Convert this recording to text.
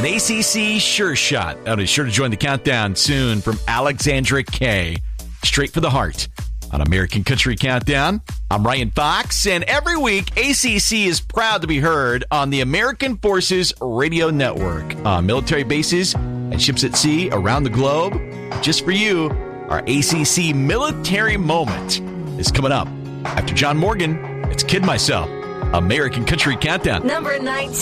An ACC sure shot. I'll be sure to join the countdown soon from Alexandra Kay. Straight for the heart. On American Country Countdown, I'm Ryan Fox, and every week, ACC is proud to be heard on the American Forces Radio Network on military bases and ships at sea around the globe. Just for you, our ACC Military Moment is coming up. After John Morgan, it's Kid Myself, American Country Countdown. Number 19.